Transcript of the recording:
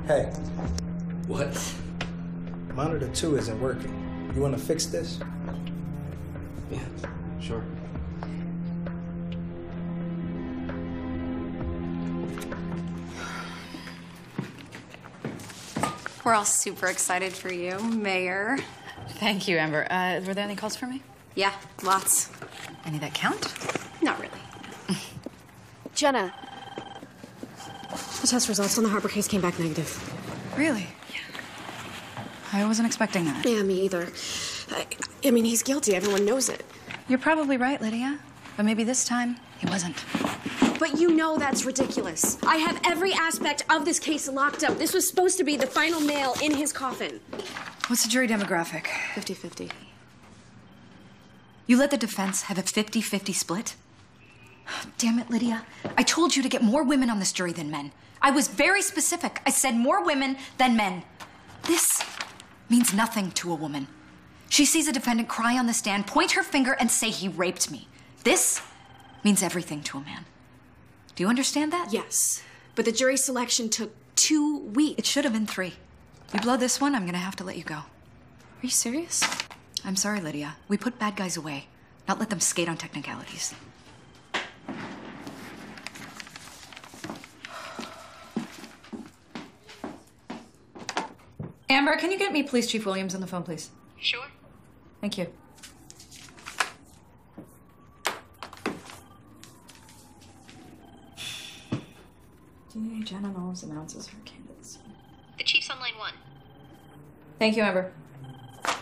Hey, What? monitor 2 isn't working. You want to fix this? Yeah, sure. We're all super excited for you, Mayor. Thank you, Amber. Were there any calls for me? Yeah, lots. Any that count? Not really. Jenna, the test results on the Harbor case came back negative. Really? Yeah. I wasn't expecting that. Yeah, me either. I mean, he's guilty. Everyone knows it. You're probably right, Lydia. But maybe this time, he wasn't. But you know that's ridiculous. I have every aspect of this case locked up. This was supposed to be the final nail in his coffin. What's the jury demographic? 50-50. You let the defense have a 50-50 split? Damn it, Lydia. I told you to get more women on this jury than men. I was very specific. I said more women than men. This means nothing to a woman. She sees a defendant cry on the stand, point her finger, and say he raped me. This means everything to a man. Do you understand that? Yes, but the jury selection took 2 weeks. It should have been 3. You blow this one, I'm gonna have to let you go. Are you serious? I'm sorry, Lydia. We put bad guys away, not let them skate on technicalities. Amber, can you get me Police Chief Williams on the phone, please? Sure. Thank you. DA Jenna Knowles announces her candidacy. The Chief's on line 1. Thank you, Amber.